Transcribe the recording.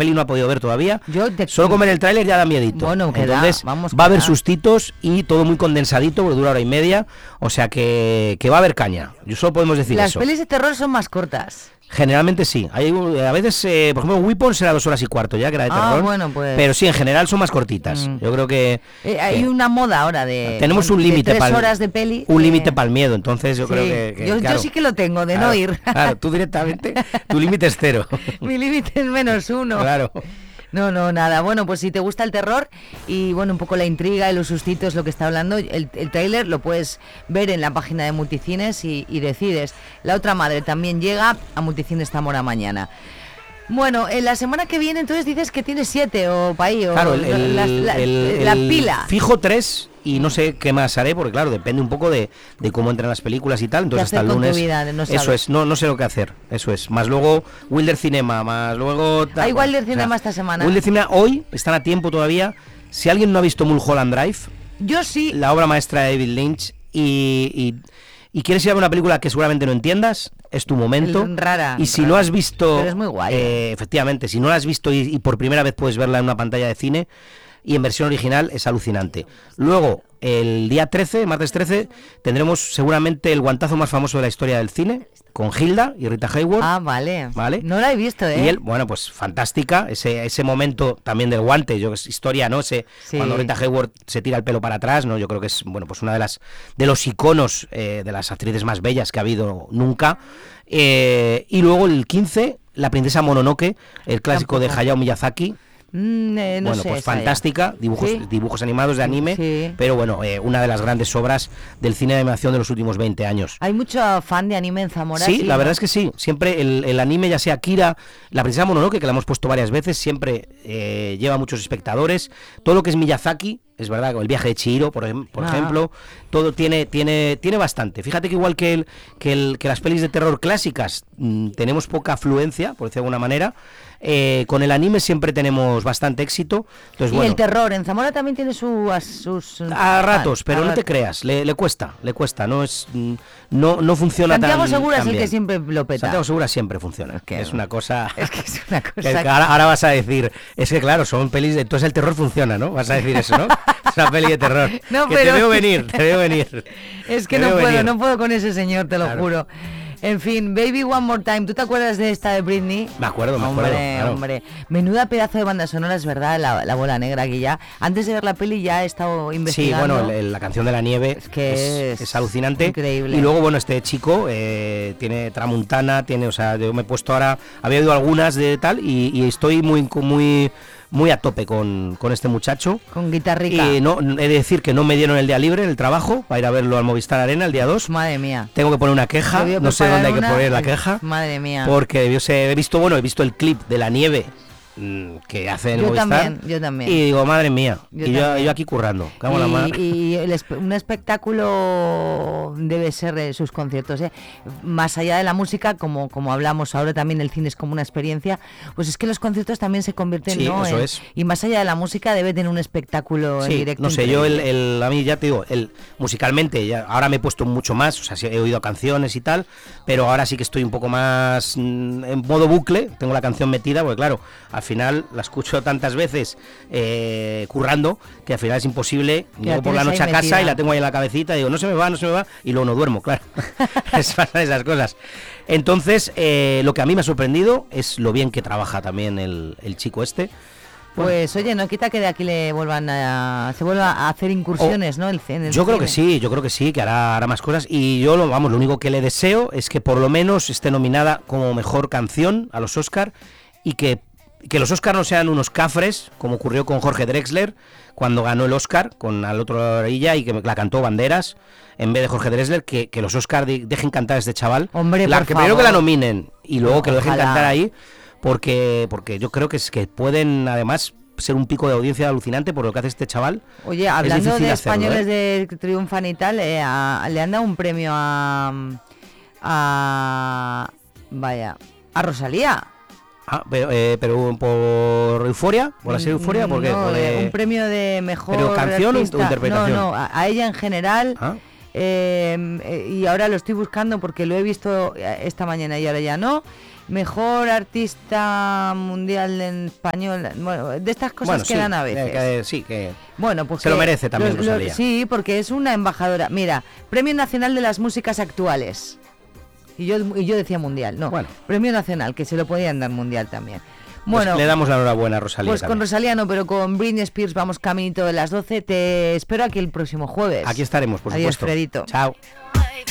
peli no ha podido ver todavía. Yo Solo con ver el tráiler ya da miedito. Bueno, entonces vamos, va a haber sustitos y todo muy condensadito, porque dura hora y media, o sea que va a haber caña. Yo solo podemos decir Las eso. pelis de terror son más cortas. Generalmente sí. Hay, a veces, por ejemplo, Weapon será 2 horas y cuarto ya, que era de terror. Bueno, pues. Pero sí, en general son más cortitas. Yo creo que... hay una moda ahora de... Tenemos un límite para 3 horas de peli. Un límite para el miedo, entonces yo creo que yo claro, sí que lo tengo, de claro, no ir. Claro, tú directamente, tu límite es 0. Mi límite es -1. Claro. No, nada. Bueno, pues si te gusta el terror y bueno, un poco la intriga y los sustitos, lo que está hablando, el tráiler lo puedes ver en la página de Multicines y decides. La otra madre también llega a Multicines Zamora mañana. Bueno, en la semana que viene entonces dices que tienes 7 o pa' ahí, o claro, la pila. Fijo 3 y no sé qué más haré, porque claro, depende un poco de cómo entran las películas y tal, entonces hasta el lunes. Eso es, no sé lo que hacer, eso es. Más luego Wilder Cinema, más luego... Hay Wilder Cinema esta semana. Wilder Cinema hoy, están a tiempo todavía. Si alguien no ha visto Mulholland Drive, yo sí. La obra maestra de David Lynch, y quieres ir a ver una película que seguramente no entiendas, es tu momento. Rara. Y si no has visto... Pero es muy guay. Efectivamente, si no la has visto y por primera vez puedes verla en una pantalla de cine y en versión original, es alucinante. Luego, el día 13, martes 13, tendremos seguramente el guantazo más famoso de la historia del cine, con Hilda y Rita Hayworth. Vale. No la he visto, Y él, bueno, pues fantástica, ese momento también del guante, es historia, ¿no? Cuando Rita Hayworth se tira el pelo para atrás, ¿no? Yo creo que es, bueno, pues una de los iconos de las actrices más bellas que ha habido nunca. Y luego el 15, La princesa Mononoke, el clásico de Hayao Miyazaki. Pues fantástica, dibujos animados de anime, pero bueno, una de las grandes obras del cine de animación de los últimos 20 años. ¿Hay mucho fan de anime en Zamora? Sí, la verdad es que sí, siempre el anime, ya sea Akira, La princesa Mononoke, que la hemos puesto varias veces, siempre lleva muchos espectadores. Todo lo que es Miyazaki, es verdad, el viaje de Chihiro, por ejemplo, todo tiene bastante. Fíjate que igual que las pelis de terror clásicas tenemos poca afluencia, por decirlo de alguna manera, con el anime siempre tenemos bastante éxito. Entonces, y el terror en Zamora también tiene sus a ratos, pero no te creas, le cuesta, no funciona Santiago tan Segura es el bien. Que siempre lo peta. Santiago Segura siempre funciona, es una cosa que ahora vas a decir, es que claro, son pelis de entonces el terror funciona, ¿no? Vas a decir eso, ¿no? Es una peli de terror. No, que pero... te veo venir. Es que no puedo con ese señor, te lo juro. En fin, Baby One More Time, ¿tú te acuerdas de esta de Britney? Me acuerdo. Hombre, menuda pedazo de banda sonora, es verdad, la bola negra aquí ya. Antes de ver la peli ya he estado investigando. Sí, bueno, la canción de la nieve es alucinante. Increíble. Y luego, bueno, este chico tiene Tramuntana, yo me he puesto ahora, había oído algunas de tal y estoy muy a tope con este muchacho. Con guitarrica. Y no, he de decir que no me dieron el día libre en el trabajo para ir a verlo al Movistar Arena el día 2. Madre mía. Tengo que poner una queja, no sé dónde hay que poner la queja. Madre mía. Porque he visto el clip de la nieve que hace en el Movistar. Yo también. Y digo, madre mía, yo aquí currando. Y un espectáculo debe ser sus conciertos, más allá de la música, como hablamos ahora, también el cine es como una experiencia, pues es que los conciertos también se convierten, eso es. Y más allá de la música debe tener un espectáculo en directo. No sé, increíble. Yo a mí ya te digo, musicalmente, ahora me he puesto mucho más, o sea, sí, he oído canciones y tal, pero ahora sí que estoy un poco más en modo bucle, tengo la canción metida, porque claro, al final la escucho tantas veces currando que al final es imposible. Llego por la noche a casa y la tengo ahí en la cabecita y digo, no se me va, y luego no duermo, claro. Pasan esas cosas. Entonces, lo que a mí me ha sorprendido es lo bien que trabaja también el chico este. Pues oye, no quita que de aquí se vuelva a hacer incursiones, ¿no? Yo creo que sí, que hará más cosas. Y yo lo único que le deseo es que por lo menos esté nominada como mejor canción a los Oscar y que los Oscar no sean unos cafres, como ocurrió con Jorge Drexler, cuando ganó el Oscar con Al otro orilla y que la cantó Banderas, en vez de Jorge Drexler, que los Oscar dejen cantar a este chaval. Hombre, primero que la nominen y luego que lo dejen cantar ahí, porque yo creo que pueden además ser un pico de audiencia alucinante por lo que hace este chaval. Oye, hablando de españoles de triunfan y tal, le han dado un premio a Rosalía. Pero por Euforia, por la serie Euforia, ¿por qué? No, un premio de mejor. ¿Pero canción artista, o interpretación? No, a ella en general. Y ahora lo estoy buscando porque lo he visto esta mañana y ahora ya no. Mejor artista mundial en español. Bueno, de estas cosas que dan a veces. Sí, que bueno, pues se lo merece también Rosalía. Sí, porque es una embajadora. Mira, Premio Nacional de las Músicas Actuales. Y yo decía mundial, no. Bueno. Premio Nacional, que se lo podían dar mundial también. Bueno, pues le damos la enhorabuena a Rosalía. Pues también. con Rosalía no, pero con Britney Spears vamos caminito de las 12. Te espero aquí el próximo jueves. Aquí estaremos, por Adiós, supuesto. Fredito. Chao.